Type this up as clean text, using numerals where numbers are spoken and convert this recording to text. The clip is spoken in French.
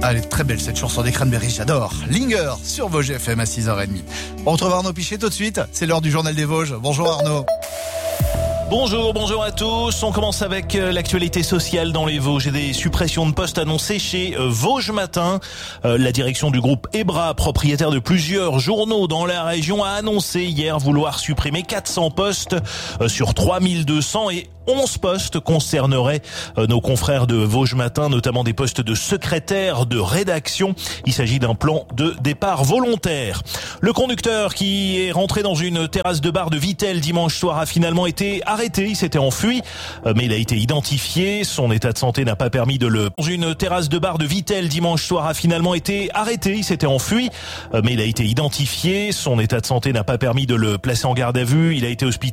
Ah, elle est très belle cette chanson des Cranberries, j'adore. Linger sur Vosges FM à 6h30. On retrouve Arnaud Pichet tout de suite. C'est l'heure du journal des Vosges. Bonjour Arnaud. Bonjour à tous. On commence avec l'actualité sociale dans les Vosges et des suppressions de postes annoncées chez Vosges Matin. La direction du groupe Ebra, propriétaire de plusieurs journaux dans la région, a annoncé hier vouloir supprimer 400 postes sur 3200 et 11 postes concerneraient nos confrères de Vosges Matin, notamment des postes de secrétaire de rédaction. Il s'agit d'un plan de départ volontaire. Le conducteur qui est rentré dans une terrasse de bar de Vittel dimanche soir a finalement été arrêté. Il s'était enfui, mais il a été identifié. Son état de santé n'a pas permis de le... Dans une terrasse de bar de Vittel dimanche soir a finalement été arrêté. Il s'était enfui, mais il a été identifié. Son état de santé n'a pas permis de le placer en garde à vue. Il a été hospitalisé.